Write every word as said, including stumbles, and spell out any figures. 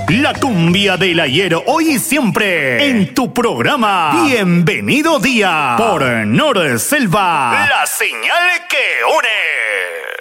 La cumbia del ayer, hoy y siempre, en tu programa Bienvenido Día, por Nor Selva, la señal que une.